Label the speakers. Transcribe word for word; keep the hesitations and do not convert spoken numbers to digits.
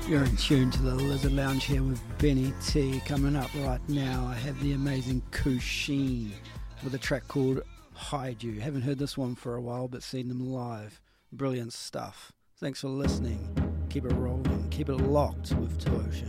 Speaker 1: You're in tune to the Lizard Lounge here with Benny T. Coming up right now, I have the amazing Kushin with a track called Hide You. Haven't heard this one for a while, but seen them live. Brilliant stuff. Thanks for listening. Keep it rolling. Keep it locked with Two Ocean.